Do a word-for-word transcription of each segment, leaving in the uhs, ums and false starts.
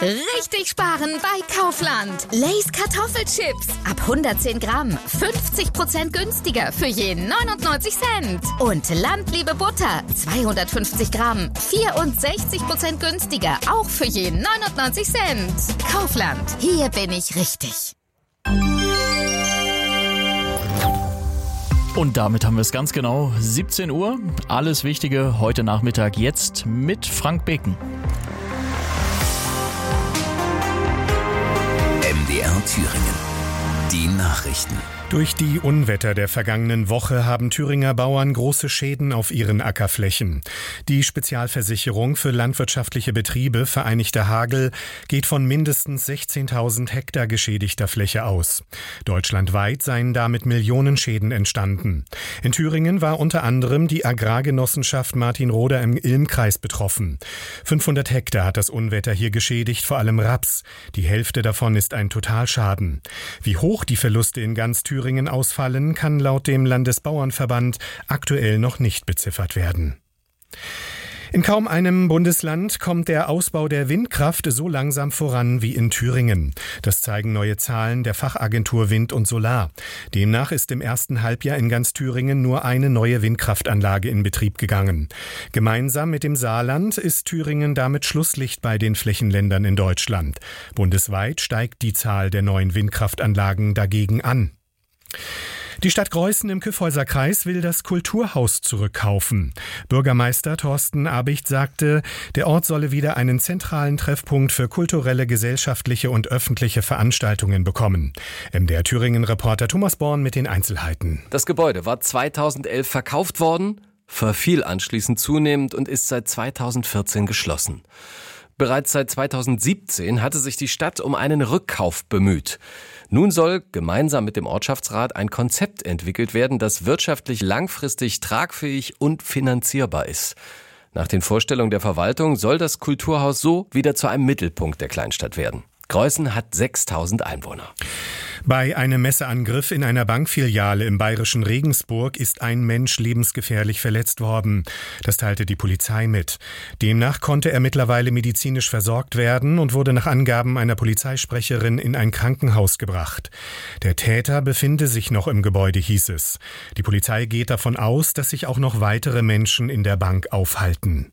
Richtig sparen bei Kaufland. Lay's Kartoffelchips ab hundertzehn Gramm. fünfzig Prozent günstiger für je neunundneunzig Cent. Und Landliebe Butter zweihundertfünfzig Gramm. vierundsechzig Prozent günstiger. Auch für je neunundneunzig Cent. Kaufland. Hier bin ich richtig. Und damit haben wir es ganz genau. siebzehn Uhr. Alles Wichtige heute Nachmittag jetzt mit Frank Beken. M D R Thüringen. Die Nachrichten. Durch die Unwetter der vergangenen Woche haben Thüringer Bauern große Schäden auf ihren Ackerflächen. Die Spezialversicherung für landwirtschaftliche Betriebe Vereinigter Hagel geht von mindestens sechzehntausend Hektar geschädigter Fläche aus. Deutschlandweit seien damit Millionen Schäden entstanden. In Thüringen war unter anderem die Agrargenossenschaft Martin-Roder im Ilm-Kreis betroffen. fünfhundert Hektar hat das Unwetter hier geschädigt, vor allem Raps. Die Hälfte davon ist ein Totalschaden. Wie hoch die Verluste in ganz Thüringen ausfallen, kann laut dem Landesbauernverband aktuell noch nicht beziffert werden. In kaum einem Bundesland kommt der Ausbau der Windkraft so langsam voran wie in Thüringen. Das zeigen neue Zahlen der Fachagentur Wind und Solar. Demnach ist im ersten Halbjahr in ganz Thüringen nur eine neue Windkraftanlage in Betrieb gegangen. Gemeinsam mit dem Saarland ist Thüringen damit Schlusslicht bei den Flächenländern in Deutschland. Bundesweit steigt die Zahl der neuen Windkraftanlagen dagegen an. Die Stadt Greußen im Kyffhäuser-Kreis will das Kulturhaus zurückkaufen. Bürgermeister Thorsten Abicht sagte, der Ort solle wieder einen zentralen Treffpunkt für kulturelle, gesellschaftliche und öffentliche Veranstaltungen bekommen. M D R Thüringen-Reporter Thomas Born mit den Einzelheiten. Das Gebäude war zweitausendelf verkauft worden, verfiel anschließend zunehmend und ist seit zweitausendvierzehn geschlossen. Bereits seit zweitausendsiebzehn hatte sich die Stadt um einen Rückkauf bemüht. Nun soll gemeinsam mit dem Ortschaftsrat ein Konzept entwickelt werden, das wirtschaftlich langfristig tragfähig und finanzierbar ist. Nach den Vorstellungen der Verwaltung soll das Kulturhaus so wieder zu einem Mittelpunkt der Kleinstadt werden. Greußen hat sechstausend Einwohner. Bei einem Messerangriff in einer Bankfiliale im bayerischen Regensburg ist ein Mensch lebensgefährlich verletzt worden. Das teilte die Polizei mit. Demnach konnte er mittlerweile medizinisch versorgt werden und wurde nach Angaben einer Polizeisprecherin in ein Krankenhaus gebracht. Der Täter befinde sich noch im Gebäude, hieß es. Die Polizei geht davon aus, dass sich auch noch weitere Menschen in der Bank aufhalten.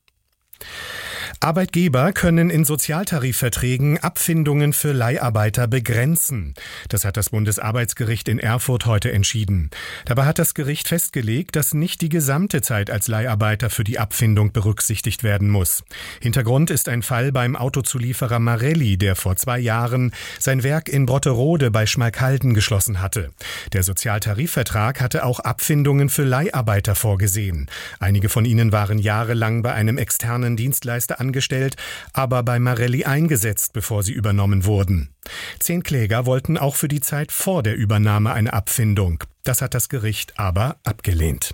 Arbeitgeber können in Sozialtarifverträgen Abfindungen für Leiharbeiter begrenzen. Das hat das Bundesarbeitsgericht in Erfurt heute entschieden. Dabei hat das Gericht festgelegt, dass nicht die gesamte Zeit als Leiharbeiter für die Abfindung berücksichtigt werden muss. Hintergrund ist ein Fall beim Autozulieferer Marelli, der vor zwei Jahren sein Werk in Brotterode bei Schmalkalden geschlossen hatte. Der Sozialtarifvertrag hatte auch Abfindungen für Leiharbeiter vorgesehen. Einige von ihnen waren jahrelang bei einem externen Dienstleister angestellt. angestellt, aber bei Marelli eingesetzt, bevor sie übernommen wurden. Zehn Kläger wollten auch für die Zeit vor der Übernahme eine Abfindung. Das hat das Gericht aber abgelehnt.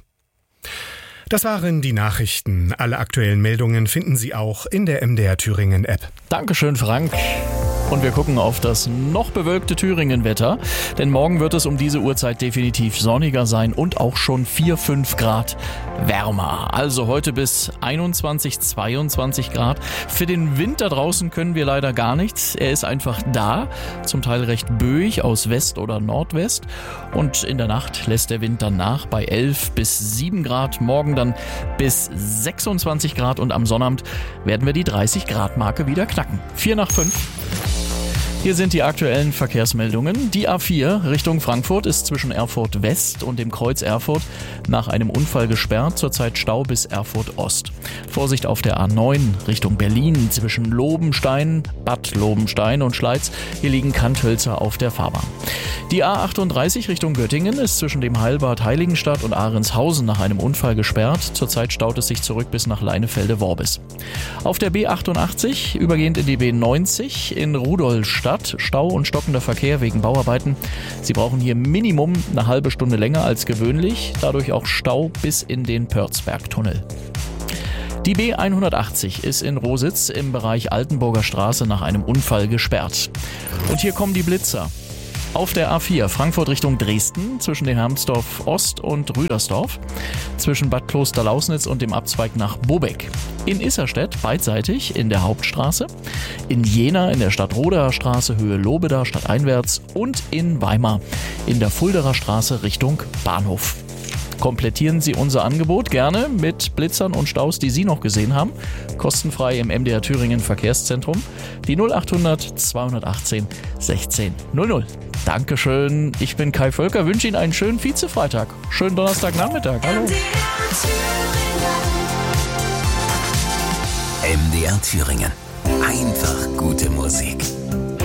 Das waren die Nachrichten. Alle aktuellen Meldungen finden Sie auch in der M D R Thüringen App. Dankeschön, Frank. Und wir gucken auf das noch bewölkte Thüringen-Wetter, denn morgen wird es um diese Uhrzeit definitiv sonniger sein und auch schon vier, fünf Grad wärmer. Also heute bis einundzwanzig, zweiundzwanzig Grad. Für den Wind da draußen können wir leider gar nichts. Er ist einfach da, zum Teil recht böig aus West oder Nordwest. Und in der Nacht lässt der Wind dann nach bei elf bis sieben Grad. Morgen dann bis sechsundzwanzig Grad und am Sonnabend werden wir die dreißig Grad Marke wieder knacken. vier nach fünf. Hier sind die aktuellen Verkehrsmeldungen. Die A vier Richtung Frankfurt ist zwischen Erfurt West und dem Kreuz Erfurt nach einem Unfall gesperrt, zurzeit Stau bis Erfurt Ost. Vorsicht auf der A neun Richtung Berlin zwischen Lobenstein, Bad Lobenstein und Schleiz. Hier liegen Kanthölzer auf der Fahrbahn. Die A achtunddreißig Richtung Göttingen ist zwischen dem Heilbad Heiligenstadt und Ahrenshausen nach einem Unfall gesperrt. Zurzeit staut es sich zurück bis nach Leinefelde-Worbis. Auf der B achtundachtzig, übergehend in die B neunzig in Rudolstadt, Stau und stockender Verkehr wegen Bauarbeiten. Sie brauchen hier Minimum eine halbe Stunde länger als gewöhnlich, dadurch auch Stau bis in den Pörzbergtunnel. Die B hundertachtzig ist in Rositz im Bereich Altenburger Straße nach einem Unfall gesperrt. Und hier kommen die Blitzer. Auf der A vier Frankfurt Richtung Dresden zwischen dem Hermsdorf Ost und Rüdersdorf. Zwischen Bad Klosterlausnitz und dem Abzweig nach Bobeck. In Isserstedt beidseitig in der Hauptstraße. In Jena in der Stadtroderer Straße Höhe Lobeda stadteinwärts. Und in Weimar in der Fulderer Straße Richtung Bahnhof. Komplettieren Sie unser Angebot gerne mit Blitzern und Staus, die Sie noch gesehen haben. Kostenfrei im M D R Thüringen Verkehrszentrum. Die null achthundert zweihundertachtzehn sechzehn null null. Dankeschön. Ich bin Kai Völker, wünsche Ihnen einen schönen Vize-Freitag. Schönen Donnerstagnachmittag. Hallo. M D R Thüringen. Einfach gute Musik.